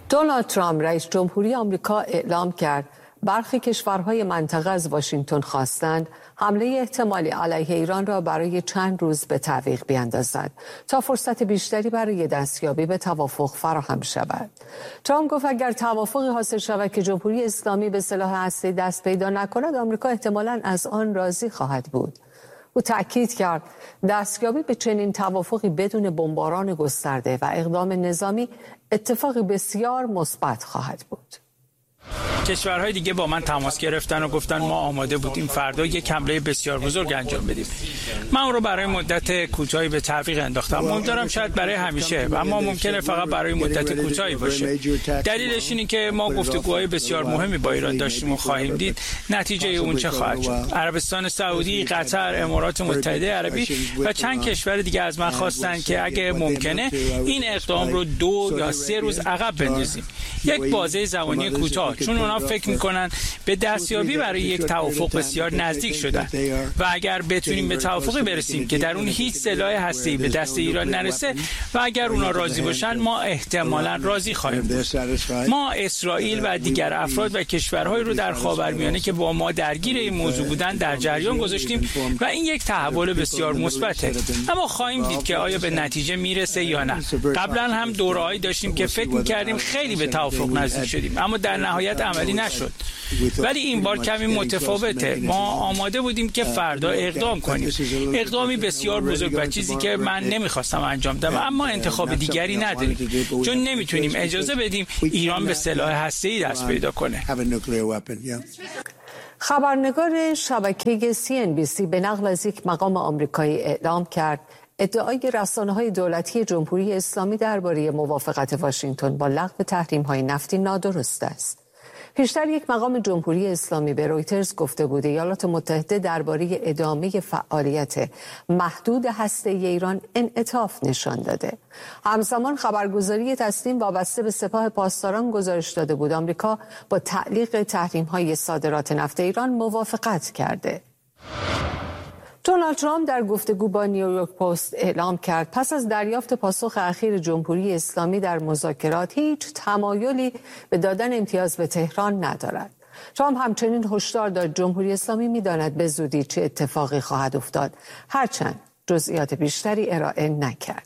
دونالد ترامپ رئیس جمهوری آمریکا اعلام کرد برخی کشورهای منطقه از واشنگتن خواستند حمله احتمالی علیه ایران را برای چند روز به تعویق بیاندازد تا فرصت بیشتری برای دستیابی به توافق فراهم شود. ترامپ گفت اگر توافقی حاصل شود که جمهوری اسلامی به سلاح هسته‌ای دست پیدا نکند، آمریکا احتمالاً از آن راضی خواهد بود. او تأکید کرد دستیابی به چنین توافقی بدون بمباران گسترده و اقدام نظامی اتفاقی بسیار مثبت خواهد بود. کشورهای دیگه با من تماس گرفتن و گفتن ما آماده بودیم فردا یک حمله بسیار بزرگ انجام بدیم. من اون رو برای مدت کوتاهی به تعویق انداختم. امیدوارم شاید برای همیشه، اما ممکنه فقط برای مدت کوتاهی باشه. دلیلش اینه که ما گفتگوهای بسیار مهمی با ایران داشتیم و خواهیم دید نتیجه اون چه خواهد شد. عربستان سعودی، قطر، امارات متحده عربی و چند کشور دیگه از من خواستن که اگه ممکنه این اقدام رو 2 یا 3 روز عقب بندازیم. یک بازه زمانی کوتاه، چون اونا فکر میکنن به دستیابی برای یک توافق بسیار نزدیک شدن و اگر بتونیم به توافقی برسیم که در اون هیچ سلاح هسته‌ای به دست ایران نرسه و اگر اونا راضی باشن، ما احتمالاً راضی خواهیم بود. ما اسرائیل و دیگر افراد و کشورهای رو در خاورمیانه که با ما درگیر این موضوع بودن در جریان گذاشتیم و این یک تحول بسیار مثبته. اما خواهیم دید که آیا به نتیجه میرسه یا نه. قبلا هم دوره‌ای داشتیم که فکر می‌کردیم خیلی به توافق نزدیک شدیم، اما در نهایت عملی نشد. ولی این بار کمی متفاوته. ما آماده بودیم که فردا اقدام کنیم، اقدامی بسیار بزرگ و چیزی که من نمیخواستم انجام بدم، اما انتخاب دیگری نداریم، چون نمیتونیم اجازه بدیم ایران به سلاح هسته‌ای دست پیدا کنه. خبرنگار شبکه CNBC به نقل از یک مقام آمریکایی اعلام کرد ادعای رسانه‌های دولتی جمهوری اسلامی درباره موافقت واشنگتن با لغو تحریم‌های نفتی نادرست است. پیشتر یک مقام جمهوری اسلامی به رویترز گفته بود ایالات متحده درباره ادامه فعالیت محدود هسته‌ای ایران انعطاف نشان داده. همزمان خبرگزاری تسنیم وابسته به سپاه پاسداران گزارش داده بود آمریکا با تعلیق تحریم‌های صادرات نفت ایران موافقت کرده. دونالد ترامپ در گفتگو با نیویورک پست اعلام کرد پس از دریافت پاسخ اخیر جمهوری اسلامی در مذاکرات هیچ تمایلی به دادن امتیاز به تهران ندارد. ترامپ همچنین هشدار داد جمهوری اسلامی می‌داند به زودی چه اتفاقی خواهد افتاد، هرچند جزئیات بیشتری ارائه نکرد.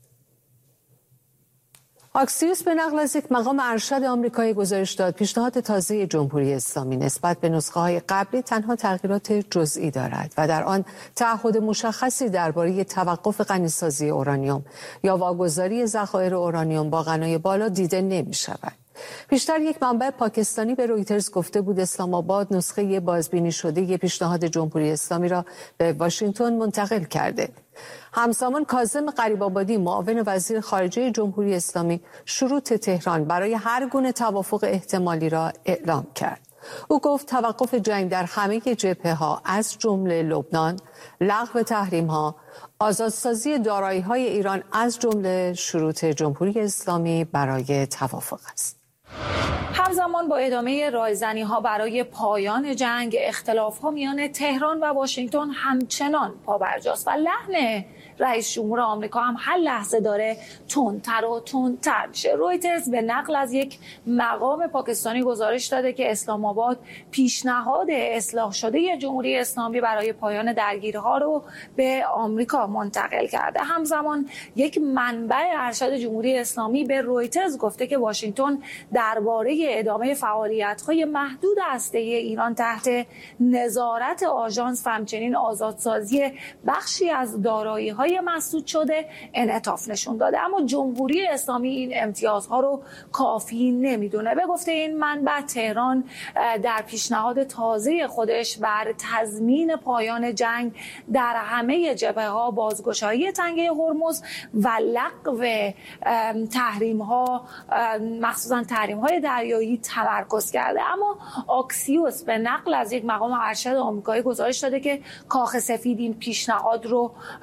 آکسیوس به نقل از یک مقام ارشد آمریکایی گزارش داد پیشنهاد تازه جمهوری اسلامی نسبت به نسخه‌های قبلی تنها تغییرات جزئی دارد و در آن تعهد مشخصی درباره توقف غنیسازی اورانیوم یا واگذاری ذخایر اورانیوم با غنای بالا دیده نمی‌شود. پیشتر یک منبع پاکستانی به رویترز گفته بود اسلام آباد نسخه بازبینی شده پیشنهاد جمهوری اسلامی را به واشنگتن منتقل کرده. همزمان کاظم غریب‌آبادی معاون وزیر خارجه جمهوری اسلامی شروط تهران برای هر گونه توافق احتمالی را اعلام کرد. او گفت توقف جنگ در همه جبهه‌ها از جمله لبنان، لغو تحریم‌ها، آزادسازی دارایی‌های ایران از جمله شروط جمهوری اسلامی برای توافق است. همزمان با ادامه رایزنی‌ها برای پایان جنگ، اختلاف‌ها میان تهران و واشنگتن همچنان پابرجاست و لحن رئیس جمهور آمریکا هم هر لحظه داره تندتر و تندتر میشه. رویترز به نقل از یک مقام پاکستانی گزارش داده که اسلام آباد پیشنهاد اصلاح شده جمهوری اسلامی برای پایان درگیری‌ها رو به آمریکا منتقل کرده. همزمان یک منبع ارشد جمهوری اسلامی به رویترز گفته که واشنگتن درباره ادامه فعالیت‌های محدود هسته‌ای ایران تحت نظارت آژانس و همچنین آزادسازی بخشی از دارایی‌های مسدود شده انعطاف نشون داده، اما جمهوری اسلامی این امتیازها رو کافی نمیدونه. به گفته این منبع تهران در پیشنهاد تازه خودش بر تضمین پایان جنگ در همه جبهه‌ها، بازگشایی تنگه هرمز و لغو تحریم‌ها مخصوصاً تحریم‌های دریایی تمرکز کرده. اما آکسیوس به نقل از یک مقام ارشد آمریکایی گزارش داده که کاخ سفید این پیشنهاد رو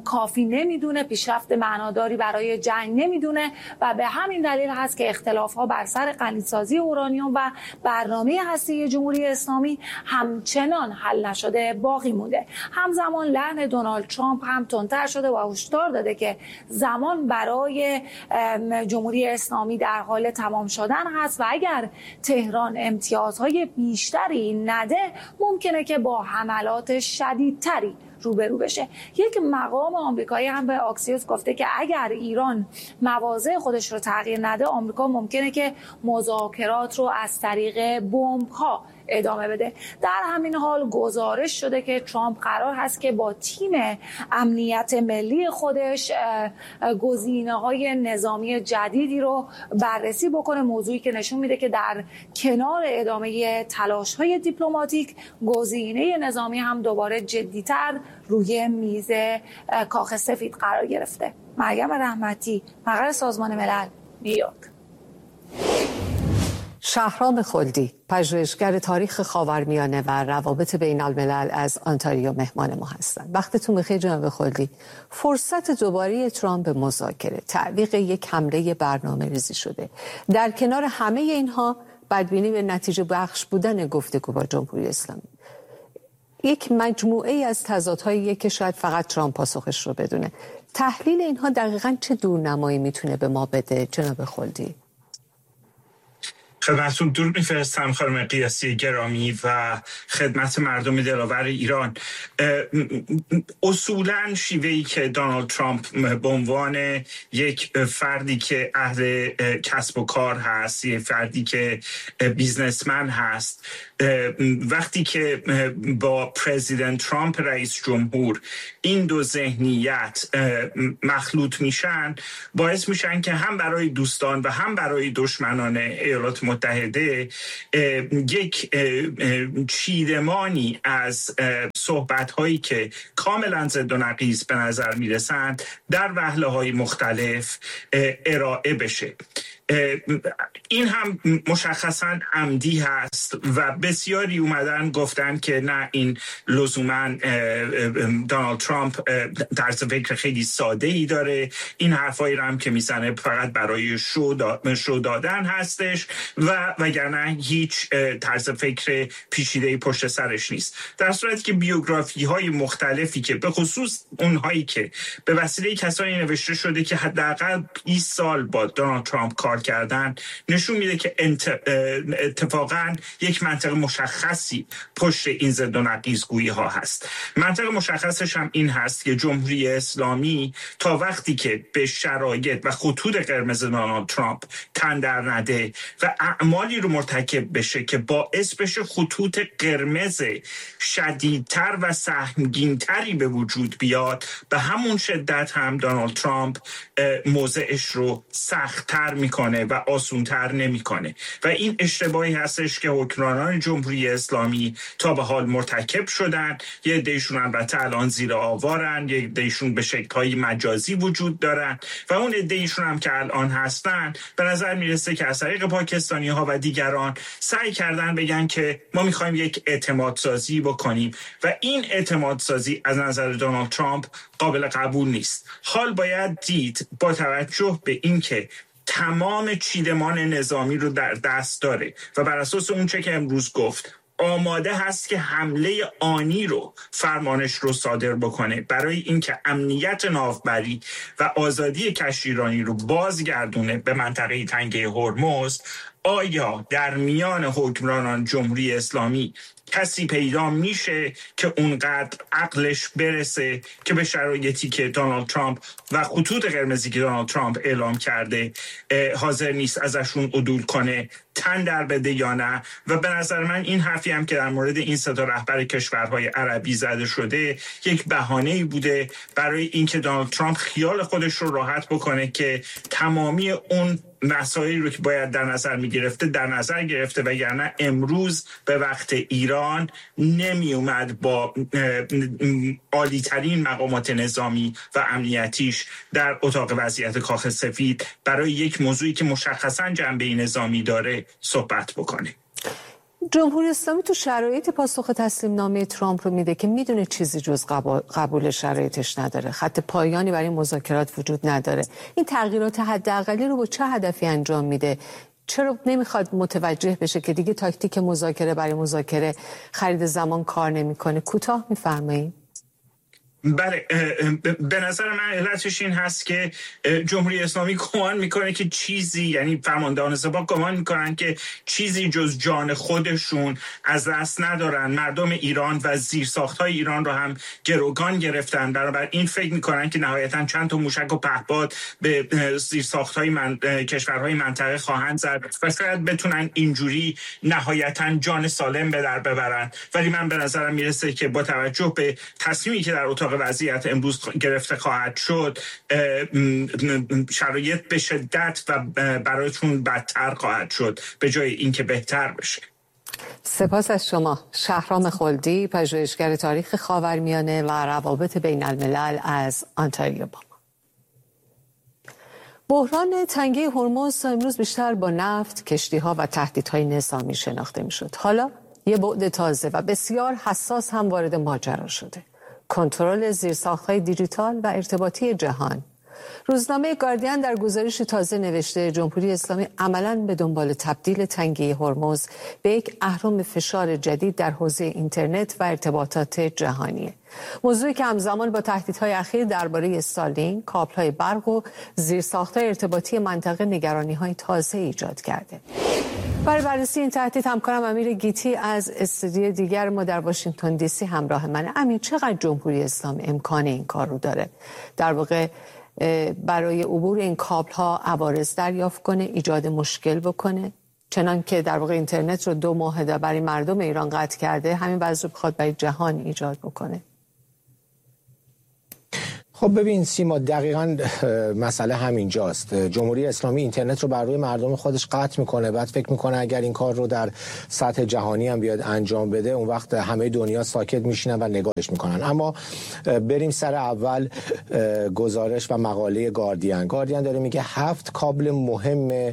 کافی نمیدونه، پیشرفت معناداری برای جنگ نمیدونه و به همین دلیل هست که اختلاف‌ها بر سر غنی‌سازی اورانیوم و برنامه هسته‌ای جمهوری اسلامی همچنان حل نشده باقی مونده. همزمان لحن دونالد ترامپ هم تندتر شده و هشدار داده که زمان برای جمهوری اسلامی در حال تمام شدن هست و اگر تهران امتیازهای بیشتری نده ممکنه که با حملات شدیدتری روبرو بشه. یک مقام آمریکایی هم به آکسیوس گفته که اگر ایران مواضع خودش رو تغییر نده امریکا ممکنه که مذاکرات رو از طریق بمب‌ها ادامه بده. در همین حال گزارش شده که ترامپ قرار هست که با تیم امنیت ملی خودش گزینه‌های نظامی جدیدی رو بررسی بکنه، موضوعی که نشون میده که در کنار ادامه تلاش‌های دیپلماتیک گزینه نظامی هم دوباره جدی‌تر روی میز کاخ سفید قرار گرفته. مریم رحمتی، مقر سازمان ملل، نیویورک. شهرام خلدی، پژوهشگر تاریخ خاورمیانه و روابط بین الملل از آنتاریو مهمان ما هستند. وقتتون بخیر جناب خلدی. فرصت دوباره ترامپ به مذاکره، تعویق یک حمله برنامه‌ریزی شده. در کنار همه اینها بدبینی به نتیجه بخش بودن گفتگو با جمهوری اسلامی. یک مجموعه از تضادهایی که شاید فقط ترامپ پاسخش رو بدونه. تحلیل اینها دقیقاً چه دورنمایی میتونه به ما بده جناب خلدی؟ خدمتتون درود میفرستم خانم قیاسی گرامی و خدمت مردم دلاور ایران. اصولاً شیوهی که دونالد ترامپ به عنوان یک فردی که اهل کسب و کار هست، یک فردی که بیزنسمن هست، وقتی که با پرزیدنت ترامپ رئیس جمهور این دو ذهنیت مخلوط میشن، باعث میشن که هم برای دوستان و هم برای دشمنان ایالات متحده یک چیدمانی از صحبت‌هایی که کاملا ضد و نقیض به نظر میرسند در وهله‌های مختلف ارائه بشه. این هم مشخصاً عمدی هست و بسیاری اومدن گفتن که نه، این لزوماً دونالد ترامپ طرز فکر خیلی ساده‌ای داره، این حرفایی رو هم که میزنه فقط برای شو دادن هستش و وگرنه هیچ طرز فکر پیچیده‌ای پشت سرش نیست. در صورتی که بیوگرافی‌های مختلفی که به خصوص اونهایی که به وسیله کسانی نوشته شده که حداقل 20 سال با دونالد ترامپ کار کردن نشون میده که اتفاقاً یک منطق مشخصی پشت این ضد و نقیض‌گویی ها هست. منطق مشخصش هم این هست که جمهوری اسلامی تا وقتی که به شرایط و خطوط قرمز دونالد ترامپ تن در نده و اعمالی رو مرتکب بشه که باعث بشه خطوط قرمز شدیدتر و سهمگینتری به وجود بیاد، به همون شدت هم دونالد ترامپ موضعش رو سخت‌تر میکنه و آسونتر نمیکنه و این اشتباهی هستش که حکمرانان جمهوری اسلامی تا به حال مرتکب شدن. یه عده‌شون البته الان زیر آوارن، یه عده‌شون به شکل‌های مجازی وجود دارن و اون عده‌شون هم که الان هستن به نظر میرسه که از طریق پاکستانی‌ها و دیگران سعی کردن بگن که ما می‌خوایم یک اعتماد سازی بکنیم و این اعتماد سازی از نظر دونالد ترامپ قابل قبول نیست. حال باید دید با توجه به اینکه تمام چیدمان نظامی رو در دست داره و بر اساس اون چه که امروز گفت آماده هست که حمله آنی رو فرمانش رو صادر بکنه برای اینکه امنیت ناوبری و آزادی کشتیرانی رو بازگردونه به منطقه تنگه هرمز. آیا در میان حکمرانان جمهوری اسلامی کسی پیدا میشه که اونقدر عقلش برسه که به شرایطی که دونالد ترامپ و خطوط قرمزی که دونالد ترامپ اعلام کرده حاضر نیست ازشون عدول کنه، تن در بده یا نه؟ و به نظر من این حرفی هم که در مورد این سه تا رهبر کشورهای عربی زده شده یک بهانه‌ای بوده برای اینکه دونالد ترامپ خیال خودش رو راحت بکنه که تمامی اون مسائلی رو که باید در نظر می‌گرفته در نظر گرفته، وگرنه امروز به وقت ایران نمی اومد با عالی‌ترین مقامات نظامی و امنیتیش در اتاق وضعیت کاخ سفید برای یک موضوعی که مشخصاً جنبه نظامی داره صحبت بکنه. جمهوری اسلامی تو شرایط پاسخ تسلیم نامه ترامپ رو میده که میدونه چیزی جز قبول شرایطش نداره، خط پایانی برای مذاکرات وجود نداره. این تغییرات حداقلی رو با چه هدفی انجام میده؟ چرا نمیخواد متوجه بشه که دیگه تاکتیک مذاکره برای مذاکره خرید زمان کار نمیکنه؟ کوتاه میفرمایید. بله، به نظر من علتش این هست که جمهوری اسلامی گمان میکنه که چیزی، یعنی فرماندهان سپاه گمان میکنن که چیزی جز جان خودشون از دست ندارن. مردم ایران و زیرساختهای ایران رو هم گروگان گرفتن، بنابراین فکر میکنن که نهایتا چند تا موشک و پهپاد به زیرساختهای کشورهای منطقه خواهند زد و شاید بتونن اینجوری نهایتا جان سالم به در ببرن. ولی من به نظرم میرسه که با توجه به تصمیمی که در اتاق وضعیت امروز گرفته خواهد شد، شرایط به شدت و برایشون بدتر خواهد شد به جای اینکه بهتر بشه. سپاس از شما. شهرام خلدی، پژوهشگر تاریخ خاورمیانه و روابط بین الملل از آنتاریو با ما. بحران تنگه هرمز امروز بیشتر با نفت، کشتی‌ها و تهدیدهای نظامی شناخته می‌شد. حالا یه بعد تازه و بسیار حساس هم وارد ماجرا شده: کنترل زیرساخت‌های دیجیتال و ارتباطی جهان. روزنامه گاردین در گزارشی تازه نوشته جمهوری اسلامی عملاً به دنبال تبدیل تنگه هرمز به یک اهرم فشار جدید در حوزه اینترنت و ارتباطات جهانیه. موضوعی که همزمان با تهدیدهای اخیر درباره استارلینک، کابل‌های برق و زیرساخت‌های ارتباطی منطقه نگرانی‌های تازه ایجاد کرده. برای بررسی این تهدید همکارم امیر گیتی از استودیو دیگر ما در واشنگتن دی سی همراه منه. امیر، چقدر جمهوری اسلامی امکان این کار رو داره؟ در واقع برای عبور این کابل ها عوارض دریافت کنه، ایجاد مشکل بکنه، چنان که در واقع اینترنت رو 2 ماه برای مردم ایران قطع کرده، همین وضع رو بخواد برای جهان ایجاد بکنه؟ خب ببین سیما، دقیقاً مسئله همینجاست. جمهوری اسلامی اینترنت رو بر روی مردم خودش قطع میکنه، بعد فکر میکنه اگر این کار رو در سطح جهانی هم بیاد انجام بده، اون وقت همه دنیا ساکت میشینن و نگاهش میکنن. اما بریم سر اول گزارش و مقاله گاردین داره میگه 7 کابل مهم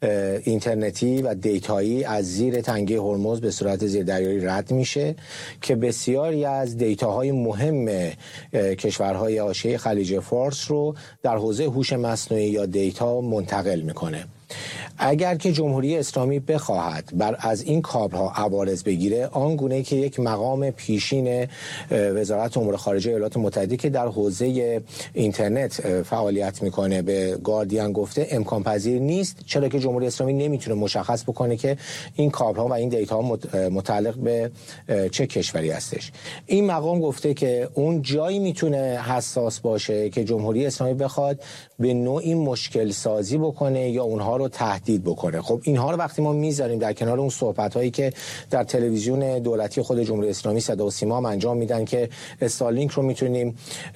اینترنتی و دیتایی از زیر تنگه هرمز به صورت زیردریایی رد میشه که بسیاری از دیتاهای مهم کشورهای حاشیه خلیج فارس رو در حوزه هوش مصنوعی یا دیتا منتقل میکنه. اگر که جمهوری اسلامی بخواهد از این کابل ها عوارض بگیره، آنگونه که یک مقام پیشین وزارت امور خارجه ایالات متحده که در حوزه اینترنت فعالیت میکنه به گاردین گفته امکان پذیر نیست، چرا که جمهوری اسلامی نمیتونه مشخص بکنه که این کابل ها و این دیتا ها متعلق به چه کشوری هستش. این مقام گفته که اون جایی میتونه حساس باشه که جمهوری اسلامی بخواد به نوعی مشکل سازی بکنه یا اونها رو تهدید بکنه. خب اینها رو وقتی ما میذاریم در کنار اون صحبت هایی که در تلویزیون دولتی خود جمهوری اسلامی صدا و سیما هم انجام میدن که استارلینک رو میتونیم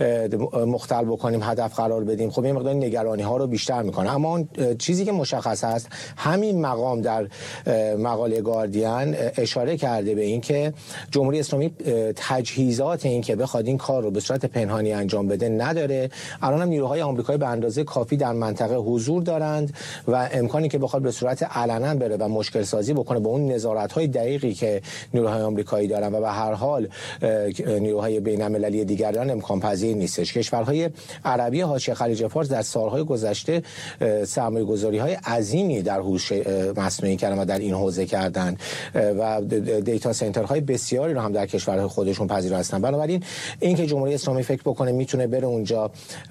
مختل بکنیم، هدف قرار بدیم، خب این مقدار نگرانی ها رو بیشتر میکنه. اما اون چیزی که مشخص است، همین مقام در مقاله گاردین اشاره کرده به این که جمهوری اسلامی تجهیزات این که بخواد این کار رو به صورت پنهانی انجام بده نداره. الان هم نیروهای آمریکایی به اندازه کافی در منطقه حضور دارند و امکانی که بخواد به صورت علنا بره و مشکل سازی بکنه با اون نظارت‌های دقیقی که نیروهای آمریکایی دارن و به هر حال نیروهای بین‌المللی دیگر دارن امکان پذیر نیستش. کشورهای عربی حاشیه خلیج فارس در سالهای گذشته سرمایه‌گذاری‌های عظیمی در هوش مصنوعی کردن و در این حوزه کردن و دیتا سنترهای بسیاری رو هم در کشورهای خودشون پذیرا هستن. بنابراین اینکه جمهوری اسلامی فکر بکنه میتونه بره اونجا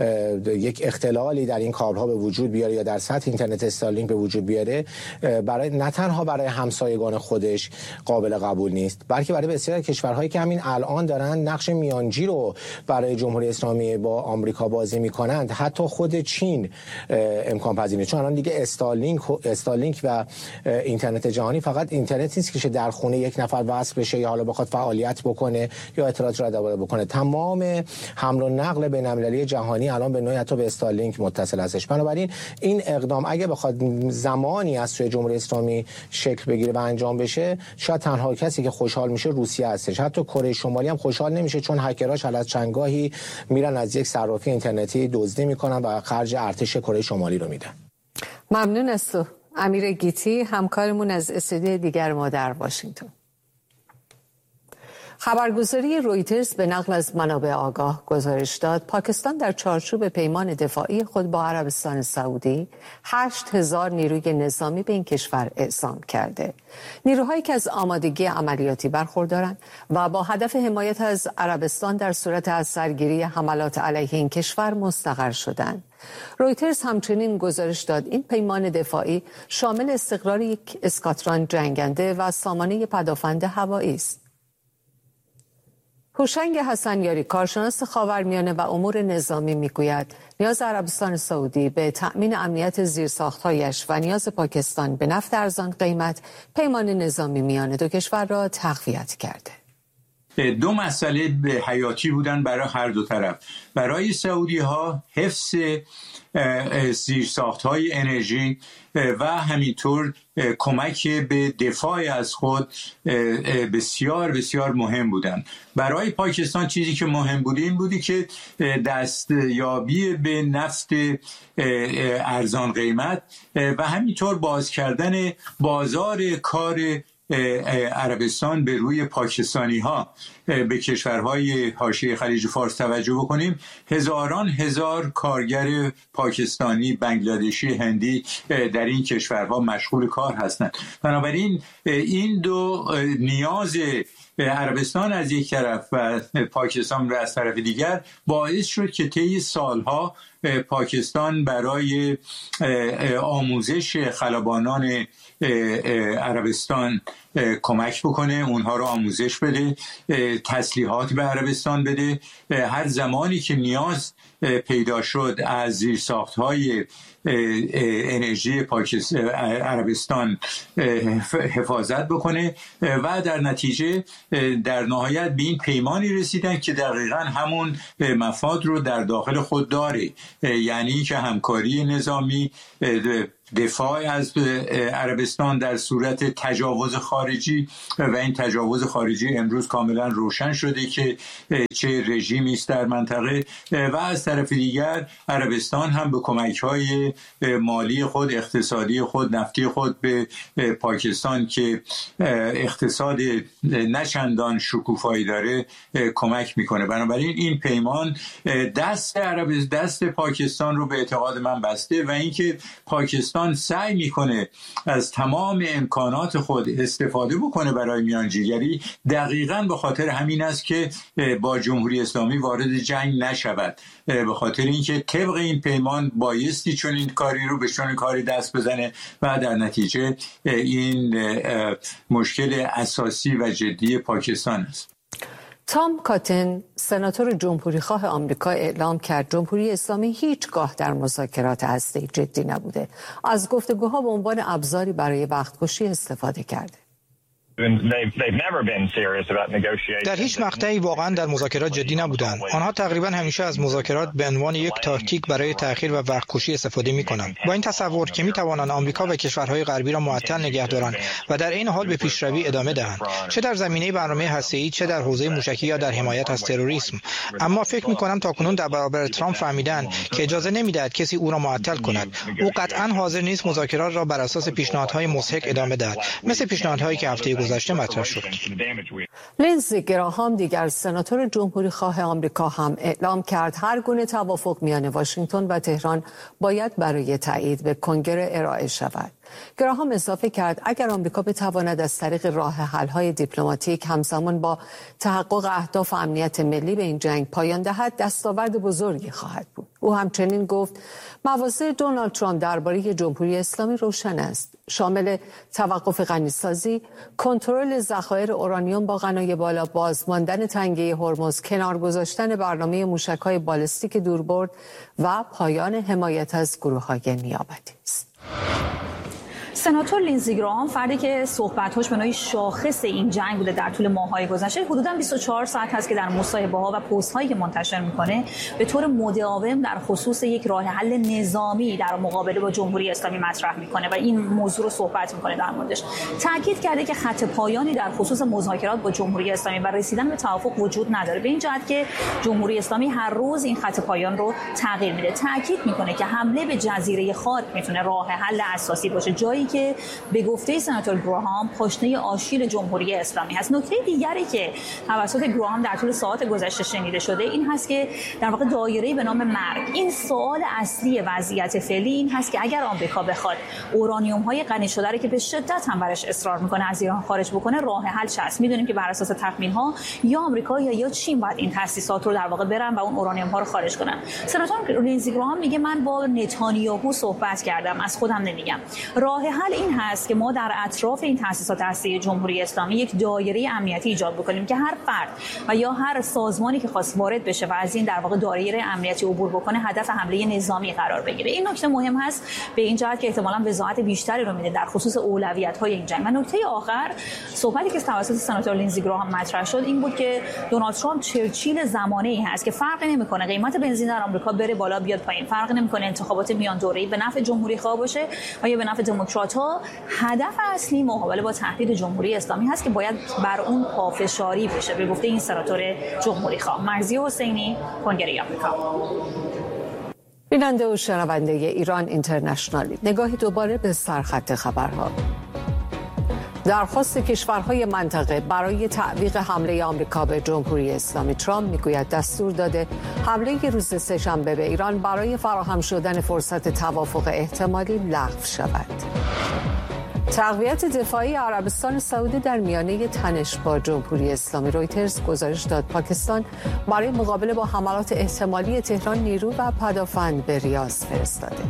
یک اختلالی در این کابل‌ها به وجود بیاره یا در سطح اینترنت استارلینک به وجود بیاره، برای نه تنها برای همسایگان خودش قابل قبول نیست، بلکه برای بسیاری از کشورهایی که همین الان دارن نقش میانجی رو برای جمهوری اسلامی با آمریکا بازی میکنند. حتی خود چین امکان پذیر نیست، چون الان دیگه استارلینک و اینترنت جهانی فقط اینترنت نیست که در خونه یک نفر وصل بشه یا حالا بخواد فعالیت بکنه یا اطلاعات رو اداره بکنه. تمام حمل و نقل بین‌المللی جهانی الان به نوعی حتی به استارلینک متصل هستش. بنابراین این اقدام اگه بخواد زمانی از سوی جمهوری اسلامی شکل بگیره و انجام بشه، شاید تنها کسی که خوشحال میشه روسیه هستش. حتی کره شمالی هم خوشحال نمیشه، چون هکراش از چندگاهی میرن از یک صرافی اینترنتی دزدی میکنن و خرج ارتش کره شمالی رو میدن. ممنون از تو امیر گیتی همکارمون از استودیوی دیگر ما در واشنگتن. خبرگزاری رویترز به نقل از منابع آگاه گزارش داد پاکستان در چارچوب پیمان دفاعی خود با عربستان سعودی 8,000 نیروی نظامی به این کشور اعزام کرده. نیروهایی که از آمادگی عملیاتی برخوردارند و با هدف حمایت از عربستان در صورت از سرگیری حملات علیه این کشور مستقر شدند. رویترز همچنین گزارش داد این پیمان دفاعی شامل استقرار یک اسکاتران جنگنده و سامانه پدافند هوایی است. هوشنگ حسنیاری کارشناس خاورمیانه و امور نظامی میگوید نیاز عربستان سعودی به تأمین امنیت زیرساخت‌هایش و نیاز پاکستان به نفت ارزان قیمت پیمان نظامی میان دو کشور را تقویت کرده. دو مسئله حیاتی بودن برای هر دو طرف. برای سعودی ها حفظ زیرساخت‌های انرژی و همینطور کمک به دفاع از خود بسیار بسیار مهم بودن. برای پاکستان چیزی که مهم بود این بودی که دستیابی به نفت ارزان قیمت و همینطور باز کردن بازار کار عربستان به روی پاکستانی ها. به کشورهای حاشیه خلیج فارس توجه بکنیم، هزاران هزار کارگر پاکستانی، بنگلادشی، هندی در این کشورها مشغول کار هستند. بنابراین این دو نیاز عربستان از یک طرف و پاکستان را از طرف دیگر باعث شد که طی سالها پاکستان برای آموزش خلبانان عربستان کمک بکنه، اونها رو آموزش بده، تسلیحات به عربستان بده. هر زمانی که نیاز پیدا شد از زیرساخت‌های انرژی عربستان حفاظت بکنه و در نتیجه در نهایت به این پیمانی رسیدن که دقیقاً همون مفاد رو در داخل خود داره، یعنی که همکاری نظامی، دفاع از عربستان در صورت تجاوز خارجی و این تجاوز خارجی امروز کاملا روشن شده که چه رژیمی است در منطقه و از طرف دیگر عربستان هم به کمک‌های مالی خود، اقتصادی خود، نفتی خود به پاکستان که اقتصاد نچندان شکوفایی داره کمک میکنه. بنابراین این پیمان دست پاکستان رو به اعتقاد من بسته و اینکه پاکستان سعی میکنه از تمام امکانات خود استفاده بکنه برای میانجیگری دقیقاً به خاطر همین است که با جمهوری اسلامی وارد جنگ نشود، به خاطر اینکه طبق این پیمان بایستی چون این کاری رو به چون کاری دست بزنه و در نتیجه این مشکل اساسی و جدی پاکستان است. تام کاتن سناتور جمهوریخواه آمریکا اعلام کرد جمهوری اسلامی هیچگاه در مذاکرات هسته‌ای جدی نبوده. از گفتگوها به عنوان ابزاری برای وقت‌کشی استفاده کرده. در هیچ مقطعی واقعا در مذاکرات جدی نبودند. آنها تقریبا همیشه از مذاکرات به عنوان یک تاکتیک برای تأخیر و وقت‌کشی استفاده می‌کنند. با این تصور که می‌توانند آمریکا و کشورهای غربی را معطل نگه دارند و در این حال به پیشروی ادامه دهند، چه در زمینه برنامه هسته‌ای، چه در حوزه موشکی یا در حمایت از تروریسم. اما فکر می‌کنم تاکنون در برابر ترامپ فهمیدند که اجازه نمی‌دهد کسی او را معطل کند. او قطعاً حاضر نیست مذاکرات را بر اساس پیشنهادهای مضحک ادامه دهد، مثل پیشنهادهایی که هفته گذشته مطرح شد. لینزی گراهام دیگر سناتور جمهوریخواه آمریکا هم اعلام کرد هر گونه توافق میان واشنگتن و تهران باید برای تایید به کنگره ارائه شود. گراهام اضافه کرد اگر آمریکا بتواند از طریق راه حل‌های دیپلماتیک همزمان با تحقق اهداف امنیت ملی به این جنگ پایان دهد دستاورد بزرگی خواهد بود. او همچنین گفت مواضع دونالد ترامپ درباره جمهوری اسلامی روشن است، شامل توقف غنیسازی، کنترل ذخایر اورانیوم با غنای بالا، بازماندن تنگه هرمز، کنار گذاشتن برنامه موشک‌های بالستیک دوربرد و پایان حمایت از گروه‌های نیابتی است. سناتور لینزی گراهام فردی که صحبت‌هاش به نوعی شاخص این جنگ بوده در طول ماه‌های گذشته، حدوداً 24 ساعت هست که در مصاحبه‌ها و پست‌هایی که منتشر می‌کنه به طور مداوم در خصوص یک راه حل نظامی در مقابله با جمهوری اسلامی مطرح می‌کنه و این موضوع رو صحبت می‌کنه در موردش. تاکید کرده که خط پایانی در خصوص مذاکرات با جمهوری اسلامی و رسیدن به توافق وجود نداره، به این جهت که جمهوری اسلامی هر روز این خط پایان رو تغییر میده. تاکید می‌کنه که حمله به جزیره خاک می‌تونه راه حل اساسی باشه، جایی که به گفته سناتور گراهام پاشنه آشیل جمهوری اسلامی هست. نکته دیگری که توسط گراهام در طول ساعات گذشته شنیده شده این هست که در واقع دایره‌ای به نام مرگ. این سوال اصلی وضعیت فعلی این هست که اگر آمریکا بخواد اورانیوم‌های غنی شده رو که به شدت هم برش اصرار میکنه از ایران خارج بکنه، راه حل هست. میدونیم که بر اساس تخمین‌ها یا آمریکا یا چین باید این تأسیسات رو در واقع برن و اون اورانیوم‌ها رو خارج کنن. سناتور لینزی گراهام میگه من با نتانیاهو صحبت کردم، از خودم نمیگم. راه حل این هست که ما در اطراف این تأسیسات هسته‌ای جمهوری اسلامی یک دایره امنیتی ایجاد بکنیم که هر فرد و یا هر سازمانی که خواست وارد بشه و از این در واقع دایره امنیتی عبور بکنه هدف حمله نظامی قرار بگیره. این نکته مهم هست به این جهت که احتمالاً وضاحت بیشتری رو میده در خصوص اولویت‌های این جنگ. و نکته آخر صحبتی که توسط سناتور لینزی گراهام مطرح شد این بود که دونالد ترامپ چرچیل زمانه‌ای هست که فرقی نمی‌کنه قیمت بنزین در آمریکا بره بالا بیاد پایین، فرقی نمی‌کنه انتخابات میان دوره‌ای به نفع جمهوری‌خواه باشه و یا به نفع دموکرات‌ها. هدف اصلی مقابله با تهدید جمهوری اسلامی هست که باید بر اون پافشاری بشه به گفته این سناتور جمهوری‌خواه. مرضیه حسینی، کنگره آمریکا. بیننده و شنونده ایران اینترنشنال، نگاهی دوباره به سرخط خبرها. درخواست کشورهای منطقه برای تعویق حمله آمریکا به جمهوری اسلامی. ترامپ میگوید دستور داده حمله روز سه‌شنبه به ایران برای فراهم شدن فرصت توافق احتمالی لغو شود. تقویت دفاعی عربستان سعودی در میانه تنش با جمهوری اسلامی. رویترز گزارش داد پاکستان برای مقابله با حملات احتمالی تهران نیرو و پدافند به ریاض فرستاده.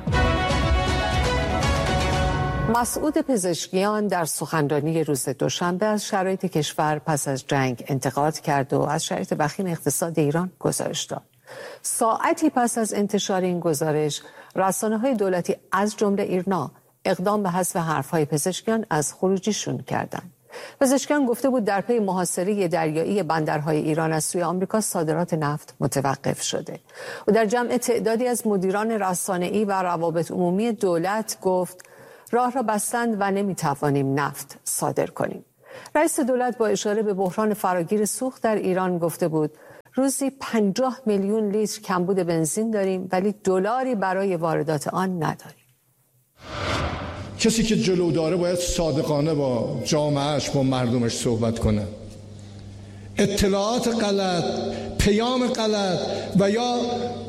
مسعود پزشکیان در سخنرانی روز دوشنبه از شرایط کشور پس از جنگ انتقاد کرد و از شرایط وخیم اقتصاد ایران گزارش داد. ساعتی پس از انتشار این گزارش، رسانه‌های دولتی از جمله ایرنا اقدام به حذف حرف‌های پزشکیان از خروجیشون کردند. پزشکیان گفته بود در پی محاصره دریایی بندرهای ایران از سوی آمریکا صادرات نفت متوقف شده. و در جمع تعدادی از مدیران رسانه‌ای و روابط عمومی دولت گفت راه را بستند و نمیتوانیم نفت صادر کنیم. رئیس دولت با اشاره به بحران فراگیر سوخت در ایران گفته بود روزی 50 میلیون لیتر کمبود بنزین داریم ولی دلاری برای واردات آن نداریم. کسی که جلو داره باید صادقانه با جامعهش، با مردمش صحبت کنه. اطلاعات غلط، پیام غلط و یا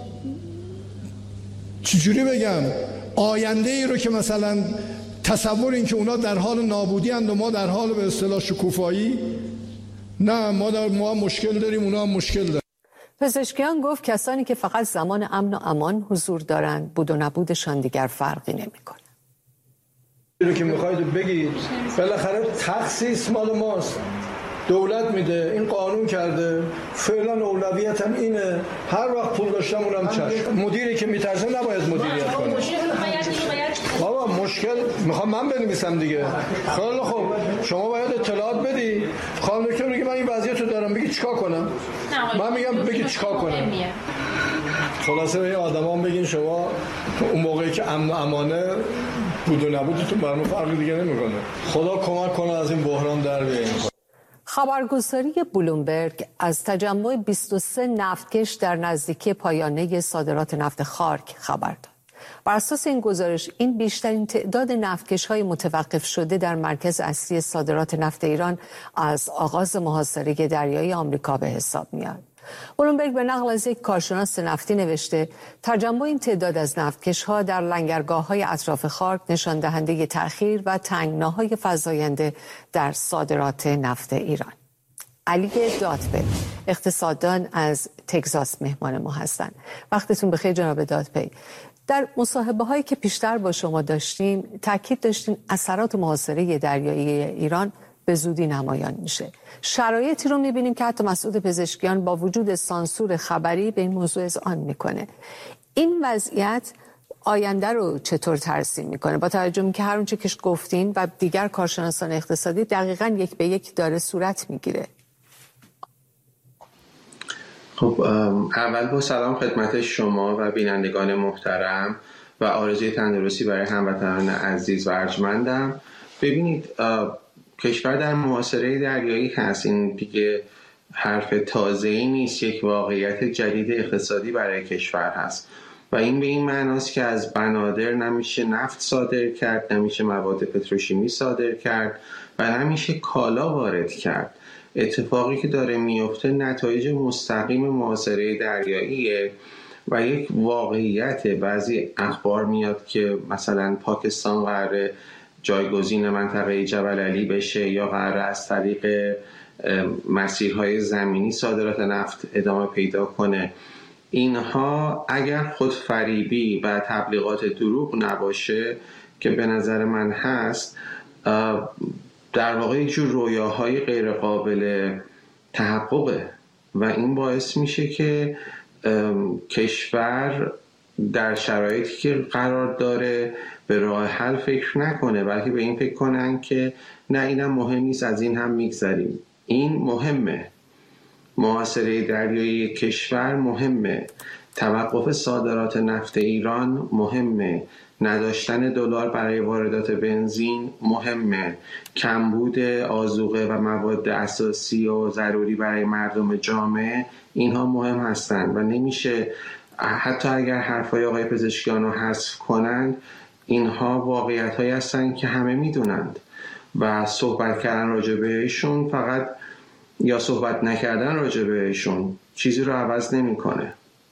چجوری بگم آینده ای رو که مثلا تصور این که اونا در حال نابودی اند و ما در حال به اصطلاح شکوفایی، نه ما مشکل داریم، اونا هم مشکل دارن. پزشکیان گفت کسانی که فقط زمان امن و امان حضور دارند بود و نبودشان دیگر فرقی نمی‌کنه. اینو که میخواید بگید بالاخره تخصیص مال ماست، دولت میده، این قانون کرده، فعلا اولویتم اینه، هر وقت پول داشتم اونم چشم. مدیری که میترسه نباید مدیریت کنه. بابا مشکل میخوام من بنویسم دیگه. خیلی خوب شما باید اطلاعات بدی. خانم دکتر میگه من این وضعیت رو دارم، بگی چیکار کنم؟ من میگم بگی چیکار کنم. خلاصه به آدما بگین شما اون موقعی که امن و امانه بود و نبودتون برام فرقی دیگه نمیکنه. خدا کمک کنه از این بحران در بیاییم. خبرگزاری بلومبرگ از تجمع 23 نفتکش در نزدیکی پایانه صادرات نفت خارک خبر داد. بر اساس این گزارش این بیشترین تعداد نفتکش‌های متوقف شده در مرکز اصلی صادرات نفت ایران از آغاز محاصره دریایی آمریکا به حساب میاد. بلومبرگ به نقل از یک کارشناس نفتی نوشته تجمع این تعداد از نفتکش‌ها در لنگرگاه‌های اطراف خارک نشان دهنده تأخیر و تنگناهای فزاینده در صادرات نفت ایران. علی دادپی اقتصاددان از تگزاس مهمان ما هستند. وقتتون بخیر جناب دادپی. در مصاحبه‌هایی که پیشتر با شما داشتیم تاکید داشتین اثرات محاصره دریایی ایران به زودی نمایان میشه. شرایطی رو میبینیم که حتی مسعود پزشکیان با وجود سانسور خبری به این موضوع اذعان میکنه. این وضعیت آینده رو چطور ترسیم میکنه با توجه که هر اونچه که گفتین و دیگر کارشناسان اقتصادی دقیقاً یک به یک داره صورت میگیره؟ خب اول با سلام خدمت شما و بینندگان محترم و آرزوی تندرستی برای هموطنان عزیز و ارجمندم. ببینید کشور در محاصره دریایی هست، این دیگه حرف تازه‌ای نیست، یک واقعیت جدید اقتصادی برای کشور هست. و این به این معناست که از بنادر نمیشه نفت صادر کرد، نمیشه مواد پتروشیمی صادر کرد و نمیشه کالا وارد کرد. اتفاقی که داره میفته نتایج مستقیم محاصره دریاییه و یک واقعیت. بعضی اخبار میاد که مثلا پاکستان قراره جایگزین منطقه جبل علی بشه یا قراره از طریق مسیرهای زمینی صادرات نفت ادامه پیدا کنه. اینها اگر خودفریبی و تبلیغات دروغ نباشه که به نظر من هست، در واقع یک جور رویاهای غیر قابل تحققه و این باعث میشه که کشور در شرایطی که قرار داره به راه حل فکر نکنه، بلکه به این فکر کنن که نه اینم مهم نیست، از این هم میگذریم. این مهمه. محاصره دریایی کشور مهمه. توقف صادرات نفت ایران مهمه. نداشتن دلار برای واردات بنزین مهمه. کمبود آذوقه و مواد اساسی و ضروری برای مردم جامعه، اینها مهم هستند و نمیشه حتی اگر حرفای آقای پزشکیان رو حذف کنند، اینها واقعیت هایی هستند که همه میدونند و صحبت کردن راجع بهشون فقط یا صحبت نکردن راجع بهشون چیزی رو عوض نمیکنه.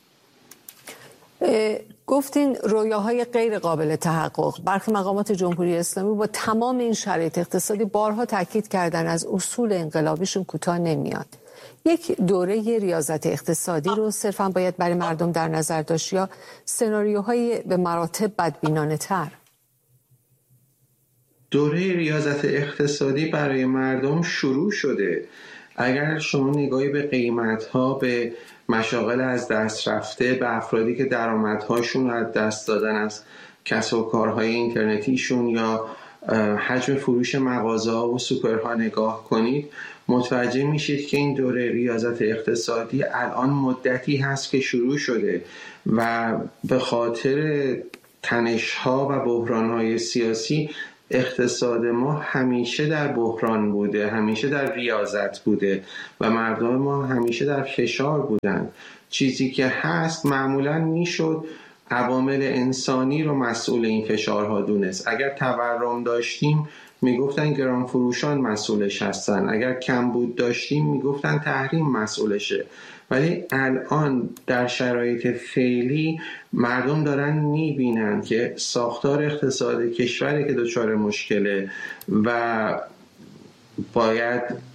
گفتین رویاهای غیر قابل تحقق. برخی مقامات جمهوری اسلامی با تمام این شرایط اقتصادی بارها تاکید کردن از اصول انقلابیشون کوتاه نمیاد. یک دوره ریاضت اقتصادی رو صرفا باید برای مردم در نظر داشت یا سناریوهای به مراتب بدبینانه تر؟ دوره ریاضت اقتصادی برای مردم شروع شده. اگر شما نگاهی به قیمت‌ها، به مشاغل از دست رفته، به افرادی که درآمدهاشون از دست دادن از کسب و کارهای اینترنتیشون یا حجم فروش مغازه‌ها و سوپرها نگاه کنید، متوجه میشید که این دوره ریاضت اقتصادی الان مدتی هست که شروع شده و به خاطر تنش‌ها و بحران‌های سیاسی اقتصاد ما همیشه در بحران بوده، همیشه در ریاضت بوده و مردم ما همیشه در فشار بودن. چیزی که هست معمولاً میشد عوامل انسانی رو مسئول این فشارها دونست. اگر تورم داشتیم میگفتن گران فروشان مسئولش هستن، اگر کمبود داشتیم میگفتن تحریم مسئولشه. ولی الان در شرایط فعلی مردم دارن میبینن که ساختار اقتصاد کشوری که دچار مشکله و باید